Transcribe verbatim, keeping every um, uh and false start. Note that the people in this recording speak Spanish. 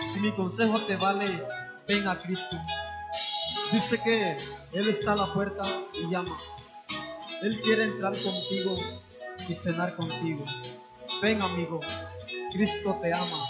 Si mi consejo te vale, ven a Cristo. Dice que Él está a la puerta y llama. Él quiere entrar contigo y cenar contigo. Ven, amigo, Cristo te ama.